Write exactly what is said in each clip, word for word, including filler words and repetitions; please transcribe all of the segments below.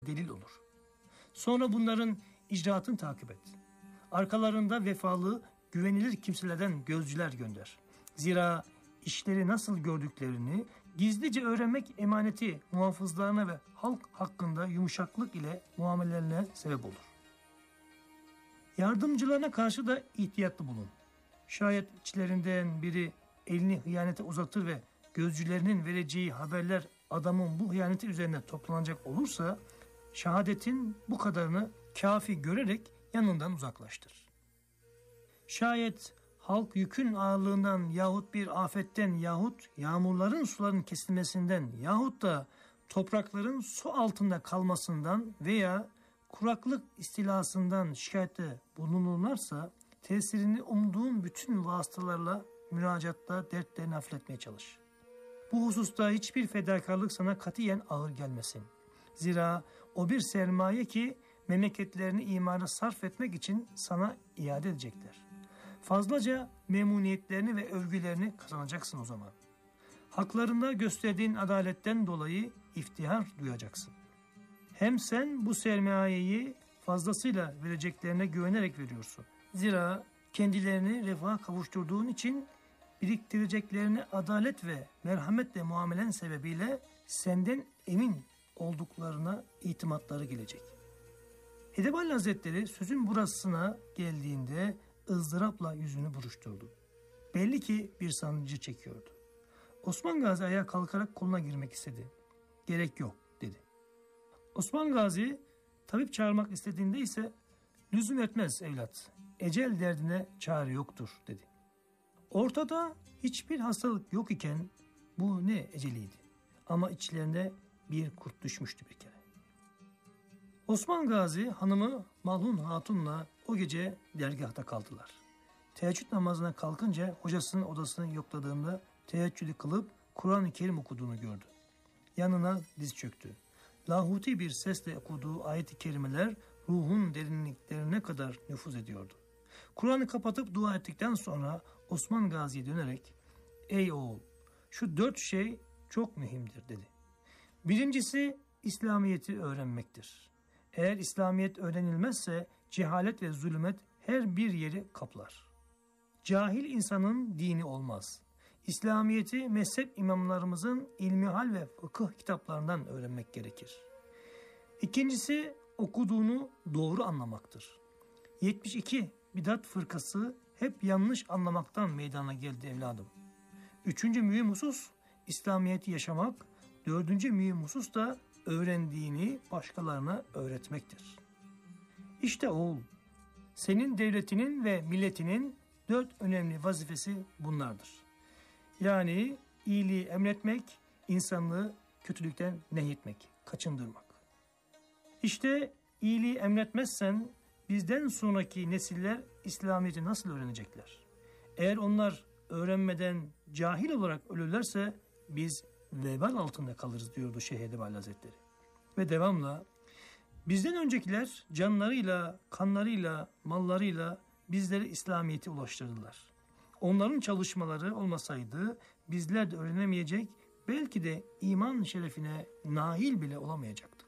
delil olur. Sonra bunların icraatını takip et. Arkalarında vefalı, güvenilir kimselerden gözcüler gönder. Zira işleri nasıl gördüklerini gizlice öğrenmek emaneti muhafızlarına ve halk hakkında yumuşaklık ile muamelelerine sebep olur. Yardımcılarına karşı da ihtiyatlı bulun. Şayet içlerinden biri elini hıyanete uzatır ve gözcülerinin vereceği haberler adamın bu hıyaneti üzerine toplanacak olursa, şehadetin bu kadarını kafi görerek yanından uzaklaştır. Şayet halk yükün ağırlığından yahut bir afetten yahut yağmurların suların kesilmesinden yahut da toprakların su altında kalmasından veya kuraklık istilasından şikayette bulunurlarsa, tesirini umduğun bütün vasıtalarla müracaatta dertlerini hafifletmeye çalış. Bu hususta hiçbir fedakarlık sana katiyen ağır gelmesin. Zira o bir sermaye ki memleketlerini imana sarf etmek için sana iade edecekler. Fazlaca memnuniyetlerini ve övgülerini kazanacaksın o zaman. Haklarında gösterdiğin adaletten dolayı iftihar duyacaksın. Hem sen bu sermayeyi fazlasıyla vereceklerine güvenerek veriyorsun. Zira kendilerini refaha kavuşturduğun için biriktireceklerine adalet ve merhametle muamelen sebebiyle senden emin olduklarına itimatları gelecek. Edebali Hazretleri sözün burasına geldiğinde ızdırapla yüzünü buruşturdu. Belli ki bir sancı çekiyordu. Osman Gazi ayağa kalkarak koluna girmek istedi. Gerek yok dedi. Osman Gazi tabip çağırmak istediğinde ise lüzum etmez evlat. Ecel derdine çare yoktur dedi. Ortada hiçbir hastalık yok iken bu ne eceliydi. Ama içlerinde bir kurt düşmüştü bir kere. Osman Gazi hanımı Malhun Hatun'la o gece dergahta kaldılar. Teheccüd namazına kalkınca hocasının odasını yokladığında teheccüdü kılıp Kur'an-ı Kerim okuduğunu gördü. Yanına diz çöktü. Lahuti bir sesle okuduğu ayet-i kerimeler ruhun derinliklerine kadar nüfuz ediyordu. Kur'an'ı kapatıp dua ettikten sonra Osman Gazi'ye dönerek "Ey oğul, şu dört şey çok mühimdir" dedi. Birincisi İslamiyet'i öğrenmektir. Eğer İslamiyet öğrenilmezse cehalet ve zulmet her bir yeri kaplar. Cahil insanın dini olmaz. İslamiyet'i mezhep imamlarımızın ilmihal ve fıkıh kitaplarından öğrenmek gerekir. İkincisi okuduğunu doğru anlamaktır. yetmiş iki bidat fırkası hep yanlış anlamaktan meydana geldi evladım. Üçüncü mühim husus İslamiyet'i yaşamak, dördüncü mühim husus da öğrendiğini başkalarına öğretmektir. İşte oğul, senin devletinin ve milletinin dört önemli vazifesi bunlardır. Yani iyiliği emretmek, insanlığı kötülükten nehyetmek, kaçındırmak. İşte iyiliği emretmezsen bizden sonraki nesiller İslamiyet'i nasıl öğrenecekler? Eğer onlar öğrenmeden cahil olarak ölürlerse biz vebal altında kalırız diyordu Şeyh Edebali Hazretleri. Ve devamla bizden öncekiler canlarıyla, kanlarıyla, mallarıyla bizlere İslamiyet'i ulaştırdılar. Onların çalışmaları olmasaydı bizler de öğrenemeyecek, belki de iman şerefine nail bile olamayacaktık.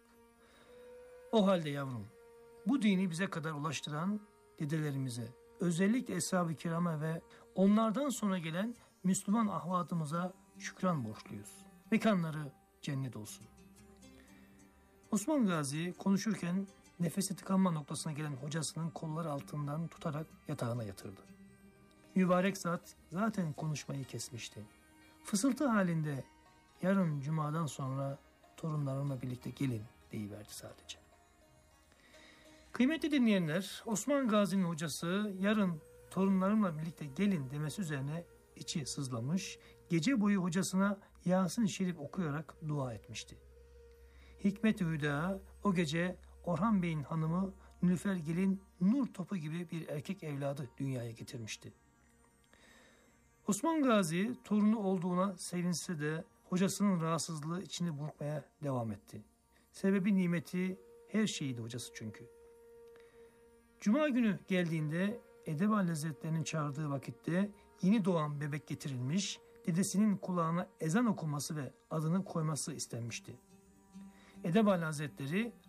O halde yavrum, bu dini bize kadar ulaştıran dedelerimize, özellikle Eshab-ı Kiram'a ve onlardan sonra gelen Müslüman ahvadımıza şükran borçluyuz. Mekanları cennet olsun. Osman Gazi konuşurken nefesi tıkanma noktasına gelen hocasının kolları altından tutarak yatağına yatırdı. Mübarek zat zaten konuşmayı kesmişti. Fısıltı halinde yarın cumadan sonra torunlarımla birlikte gelin deyiverdi sadece. Kıymetli dinleyenler, Osman Gazi'nin hocası yarın torunlarımla birlikte gelin demesi üzerine içi sızlamış, gece boyu hocasına Yasin-i Şerif okuyarak dua etmişti. Hikmet-i Hüda o gece Orhan Bey'in hanımı Nülüfergil'in nur topu gibi bir erkek evladı dünyaya getirmişti. Osman Gazi torunu olduğuna sevinse de hocasının rahatsızlığı içini burkmaya devam etti. Sebebi nimeti her şeyiydi hocası çünkü. Cuma günü geldiğinde Edebali Hazretleri'nin çağırdığı vakitte yeni doğan bebek getirilmiş, dedesinin kulağına ezan okuması ve adını koyması istenmişti. Edebali Hazretleri